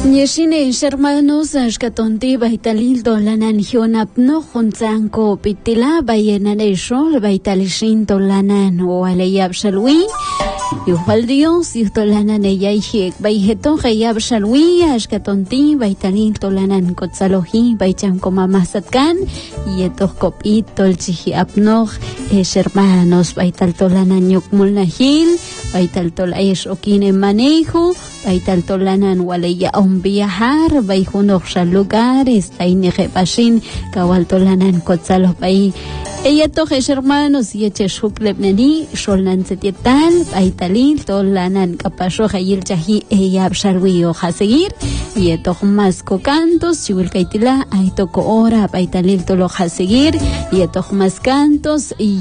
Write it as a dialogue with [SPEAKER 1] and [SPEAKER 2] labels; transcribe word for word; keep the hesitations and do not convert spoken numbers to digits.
[SPEAKER 1] Yeshine hermanos ashkatonti baitalil dolanan hionapno junzanko pitila bayenane shol baitalishin dolanan o aleyab shalwi yuhal Dios yuhtolanan eyayhek baiheto hayab shalwi ashkatonti baitalil dolanan kotzalohi baichanko mamasatkan yetok kopit tolchihi apnoh hermanos baital dolanan yukmulnahil baital tolayesh okine manejo baital dolanan waleya viajar baijuno sa lugares tainege pashin kawal tolanan kotzalo bai ella tojes hermanos y eche shuklebneni sholnan setietal baitalil tolanan kapasho hayil chahi ella absharwi o haseguir y eto mas cantos chiwil kaitila ay toko ora baitalil tolo haseguir y eto mas cantos y